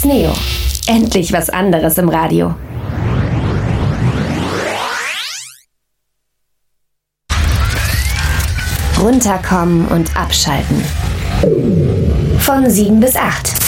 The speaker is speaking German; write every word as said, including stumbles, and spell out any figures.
Neo. Endlich was anderes im Radio. Runterkommen und abschalten. Von sieben bis acht.